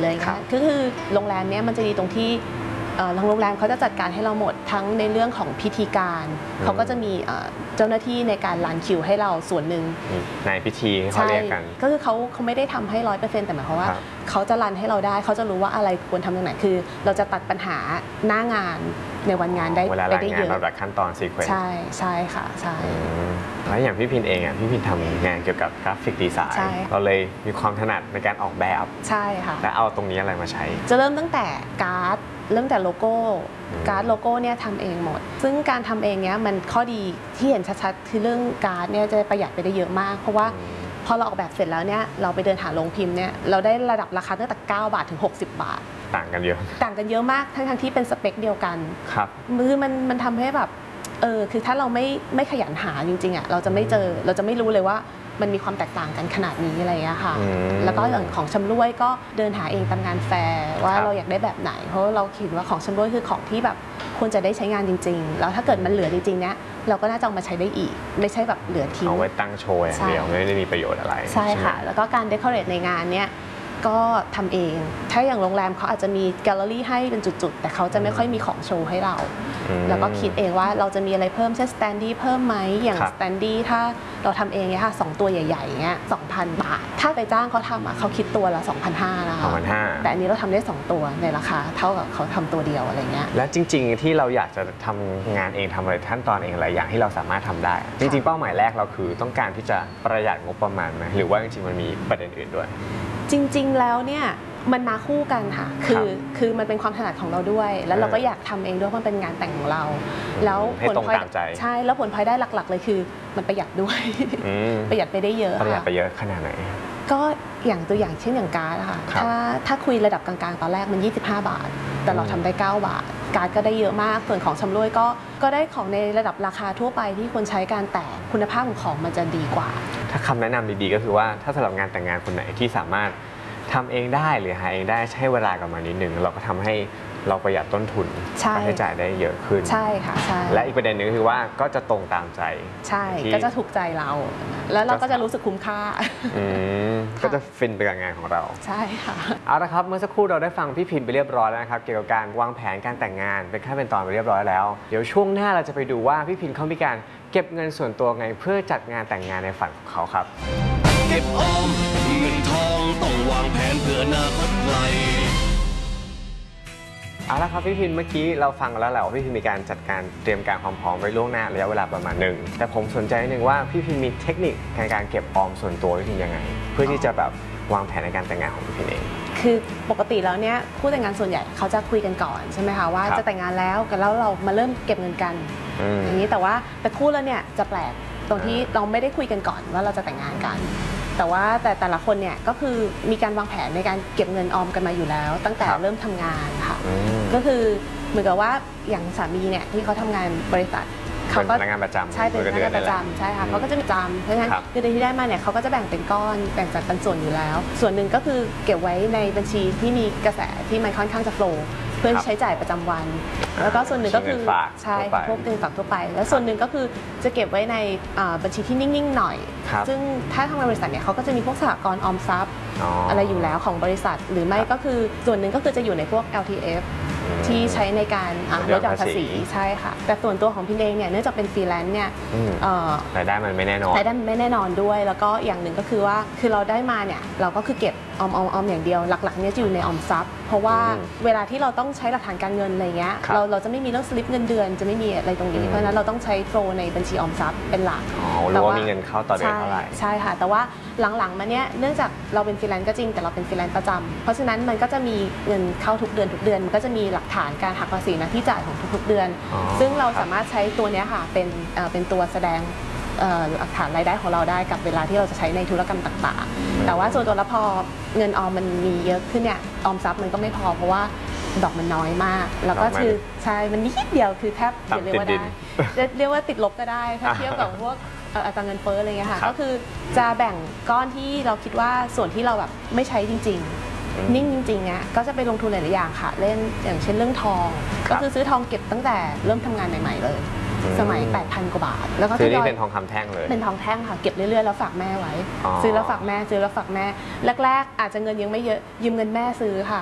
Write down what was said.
เลยค่ะคือโรงแรมเนี้ยมันจะดีตรงที่โรงแรมเขาจะจัดการให้เราหมดทั้งในเรื่องของพิธีการเขาก็จะมีเจ้าหน้าที่ในการรันคิวให้เราส่วนหนึ่งในพิธีเขาเรียกกันก็คือเขาไม่ได้ทำให้100%แต่หมายความว่าเขาจะรันให้เราได้เขาจะรู้ว่าอะไรควรทำตรงไหนคือเราจะตัดปัญหาหน้างานในวันงานได้ได้เยอะเวลารายงานเราดักขั้นตอนซีเควนซ์ใช่ค่ะใช่แล้วอย่างพี่พินเองพี่พินทำงานเกี่ยวกับกราฟิกดีไซน์เราเลยมีความถนัดในการออกแบบใช่ค่ะและเอาตรงนี้อะไรมาใช้จะเริ่มตั้งแต่การ์ดเริ่มแต่โลโก้การ์ดโลโก้เนี่ยทำเองหมดซึ่งการทำเองเนี่ยมันข้อดีที่เห็นชัดๆคือเรื่องการ์ดเนี่ยจะประหยัดไปได้เยอะมากเพราะว่าพอเราออกแบบเสร็จแล้วเนี่ยเราไปเดินหาโรงพิมพ์เนี่ยเราได้ระดับราคาตั้งแต่9 บาทถึง60 บาทต่างกันเยอะมากทั้งที่เป็นสเปคเดียวกันครับมันทำให้แบบคือถ้าเราไม่ขยันหาจริงๆอ่ะเราจะไม่เจอเราจะไม่รู้เลยว่ามันมีความแตกต่างกันขนาดนี้อะไรอย่างเงี้ยค่ะแล้วก็อย่างของชำร่วยก็เดินหาเองตามงานแฟร์ว่าเราอยากได้แบบไหนเพราะเราคิดว่าของชำร่วยคือของที่แบบควรจะได้ใช้งานจริงๆแล้วถ้าเกิดมันเหลือจริงๆเนี้ยเราก็น่าจะเอามาใช้ได้อีกไม่ใช่แบบเหลือทิ้งเอาไว้ตั้งโชว์อย่างเดียวไม่ได้มีประโยชน์อะไรใช่ค่ะแล้วก็การเดคอเรทในงานเนี้ยก็ทำเองถ้าอย่างโรงแรมเขาอาจจะมีแกลเลอรี่ให้เป็นจุดๆแต่เขาจะไม่ค่อยมีของโชว์ให้เราแล้วก็คิดเองว่าเราจะมีอะไรเพิ่มเช่นสแตนดี้เพิ่มไหมอย่างสแตนดี้ถ้าเราทำเองเนี่ยค่ะ2 ตัวใหญ่ๆเงี้ย 2,000 บาทถ้าไปจ้างเขาทำเขาคิดตัวละ 2,500 นะคะแต่อันนี้เราทำได้2 ตัวในราคาเท่ากับเขาทำตัวเดียวอะไรเงี้ยแล้วจริงๆที่เราอยากจะทำงานเองทำอะไรขั้นตอนเองหลายอย่างที่เราสามารถทำได้จริงๆเป้าหมายแรกเราคือต้องการที่จะประหยัดงบประมาณไหมหรือว่าจริงๆมันมีประเด็นอื่นด้วยจริงๆแล้วเนี่ยมันมาคู่กันค่ะคือมันเป็นความถนัดของเราด้วยแล้วเราก็อยากทำเองด้วยเพราะเป็นงานแต่งของเราแล้วผลพลอยได้ใช่แล้วผลพลอยได้หลักๆเลยคือมันประหยัดด้วยประหยัดไปได้เยอะประหยัดไปเยอะขนาดไหนก็อย่างตัวอย่างเช่นอย่างการ์ดค่ะถ้าคุยระดับกลางๆตอนแรกมัน25 บาทแต่เราทำได้9 บาทการ์ดก็ได้เยอะมากส่วนของชำร่วยก็ได้ของในระดับราคาทั่วไปที่คนใช้การแต่คุณภาพของของมันจะดีกว่าถ้าคำแนะนำดีๆก็คือว่าถ้าสำหรับงานแต่งงานคนไหนที่สามารถทำเองได้หรือหาเองได้ใช้เวลากับมันนิดนึงเราก็ทำให้เราประหยัดต้นทุนค่าใช้จ่ายได้เยอะขึ้นใช่ค่ะใช่และอีกประเด็นหนึ่งก็คือว่าก็จะตรงตามใจใช่ก็จะถูกใจเราแล้วเราก็จะรู้สึกคุ้มค่าก็จะฟินไปกับงานของเราใช่ค่ะเอาละครับเมื่อสักครู่เราได้ฟังพี่พินไปเรียบร้อยแล้วนะครับเกี่ยวกับการวางแผนการแต่งงานเป็นขั้นเป็นตอนไปเรียบร้อยแล้วเดี๋ยวช่วงหน้าเราจะไปดูว่าพี่พินเขามีการเก็บเงินส่วนตัวไงเพื่อจัดงานแต่งงานในฝันของเขาครับเก็บออมเงินทองต้องวางแผนเพื่ออนาคตไกลเอาละครับพี่พินเมื่อกี้เราฟังแล้วแหละว่าพี่พินมีการจัดการเตรียมการความพร้อมไว้ล่วงหน้าระยะเวลาประมาณหนึ่งแต่ผมสนใจนิดนึงว่าพี่พินมีเทคนิคในการเก็บออมส่วนตัวพี่พินยังไงเพื่อที่จะแบบวางแผนในการแต่งงานของพี่พินเองคือปกติแล้วเนี่ยคู่แต่งงานส่วนใหญ่เขาจะคุยกันก่อนใช่ไหมคะว่าจะแต่งงานแล้วเรามาเริ่มเก็บเงินกันอย่างนี้แต่คู่แล้วเนี่ยจะแปลกตรงที่เราไม่ได้คุยกันก่อนว่าเราจะแต่งงานกันแต่ละคนเนี่ยก็คือมีการวางแผนในการเก็บเงินออมกันมาอยู่แล้วตั้งแต่เริ่มทำงานค่ะก็คือเหมือนกับว่าอย่างสามีเนี่ยที่เขาทำงานบริษัทเขาก็พนักงานประจำใช่เป็นพนักงานประจำใช่ค่ะเขาก็จะมีประจำเพราะฉะนั้นเงินที่ได้มาเนี่ยเขาก็จะแบ่งเป็นก้อนแบ่งจัดเป็นส่วนอยู่แล้วส่วนหนึ่งก็คือเก็บไว้ในบัญชีที่มีกระแสที่มันค่อนข้างจะโฟลว์เพื่อใช้จ่ายประจำวันแล้วก็ส่วนหนึ่งก็คือใช่พวกเงินฝากทั่วไปแล้วส่วนหนึ่งก็คือจะเก็บไว้ในบัญชีที่นิ่งๆหน่อยซึ่งถ้าทำงานบริษัทเนี่ยเขาก็จะมีพวกสหกรณ์ออมทรัพย์อะไรอยู่แล้วของบริษัทหรือไม่ก็คือส่วนหนึ่งก็คือจะอยู่ในพวก LTF ที่ใช้ในการลดหย่อนภาษีใช่ค่ะแต่ส่วนตัวของพี่เองเนี่ยเนื่องจากเป็นฟรีแลนซ์เนี่ยรายได้มันไม่แน่นอนรายได้ไม่แน่นอนด้วยแล้วก็อย่างหนึ่งก็คือว่าคือเราได้มาเนี่ยเราก็คือเก็บออมอย่างเดียวหลักๆเนี่ยจะอยู่ในออมทรัพย์เพราะว่าเวลาที่เราต้องใช้หลักฐานการเงินอะไรเงี้ยเราจะไม่มีเรื่องสลิปเงินเดือนจะไม่มีอะไรตรงนี้เพราะฉะนั้นเราต้องใช้โฟลในบัญชีออมทรัพย์เป็นหลักรู้ว่ามีเงินเข้าต่อเดือนเท่าไหร่ใช่ค่ะแต่ว่าหลังๆมาเนี่ยเนื่องจากเราเป็นฟรีแลนซ์ก็จริงแต่เราเป็นฟรีแลนซ์ประจำเพราะฉะนั้นมันก็จะมีเงินเข้าทุกเดือนมันก็จะมีหลักฐานการหักภาษีหน้าที่จ่ายของทุกๆเดือนซึ่งเราสามารถใช้ตัวนี้ค่ะเป็นตัวแสดงหลักฐานรายได้ของเราได้กับเวลาที่เราจะใช้ในธุรกรรมต่างๆแต่ว่าส่วนตัวแล้วพอเงินออมมันมีเยอะขึ้นเนี่ยออมทรัพย์มันก็ไม่พอเพราะว่าดอกมันน้อยมากแล้วก็คือใช่มันนิดเดียวคือแทบเรียกว่าได้เรียกว่าติดลบก็ได้ถ้าเทียบกับพวกอัตราเงินเฟ้ออะไรเงี้ยค่ะก็คือจะแบ่งก้อนที่เราคิดว่าส่วนที่เราแบบไม่ใช้จริงๆนิ่งจริงๆเนี่ยก็จะไปลงทุนหลายๆอย่างค่ะเล่นอย่างเช่นเรื่องทองก็คือซื้อทองเก็บตั้งแต่เริ่มทำงานใหม่ๆเลยสมัย 8,000 กว่าบาทแล้วก็ซื้อทยนี่อยเป็นทองคำแท่งเลยเป็นทองแท่งค่ะเก็บเรื่อยๆแล้วฝากแม่ไว้อ๋อซื้อแล้วฝากแม่ซื้อแล้วฝากแม่แรกๆอาจจะเงินยังไม่เยอะยืมเงินแม่ซื้อค่ะ